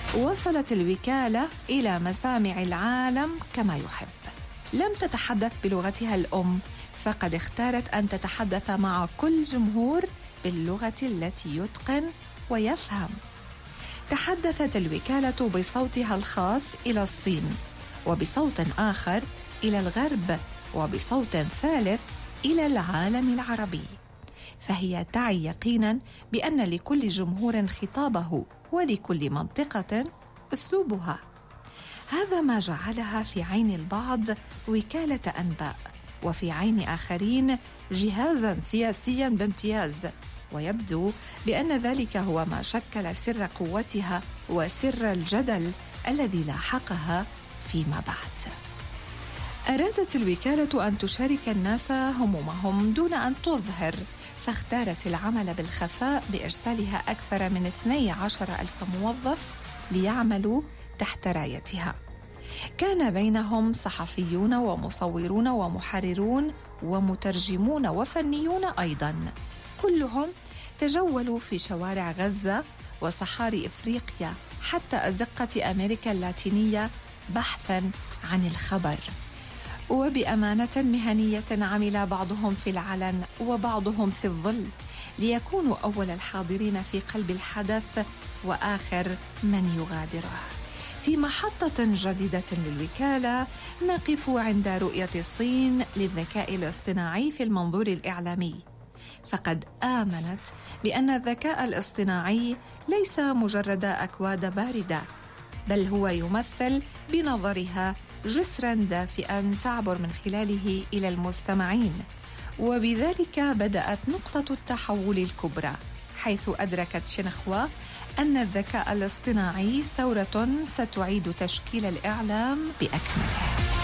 وصلت الوكالة إلى مسامع العالم كما يحب. لم تتحدث بلغتها الأم، فقد اختارت أن تتحدث مع كل جمهور باللغة التي يتقن ويفهم. تحدثت الوكالة بصوتها الخاص إلى الصين، وبصوت آخر إلى الغرب، وبصوت ثالث إلى العالم العربي. فهي تعي يقينا بأن لكل جمهور خطابه ولكل منطقة أسلوبها. هذا ما جعلها في عين البعض وكالة أنباء، وفي عين آخرين جهازا سياسيا بامتياز، ويبدو بأن ذلك هو ما شكل سر قوتها وسر الجدل الذي لاحقها فيما بعد. أرادت الوكالة أن تشارك الناس همومهم دون أن تظهر، فاختارت العمل بالخفاء بإرسالها أكثر من 12,000 موظف ليعملوا تحت رايتها. كان بينهم صحفيون ومصورون ومحررون ومترجمون وفنيون أيضا، كلهم تجولوا في شوارع غزة وصحاري إفريقيا حتى أزقة أمريكا اللاتينية بحثا عن الخبر. وبأمانة مهنية عمل بعضهم في العلن وبعضهم في الظل، ليكونوا أول الحاضرين في قلب الحدث وآخر من يغادره. في محطة جديدة للوكالة نقف عند رؤية الصين للذكاء الاصطناعي في المنظور الإعلامي، فقد آمنت بأن الذكاء الاصطناعي ليس مجرد أكواد باردة، بل هو يمثل بنظرها جسرا دافئا تعبر من خلاله إلى المستمعين. وبذلك بدأت نقطة التحول الكبرى، حيث أدركت شنخوا أن الذكاء الاصطناعي ثورة ستعيد تشكيل الإعلام بأكمله.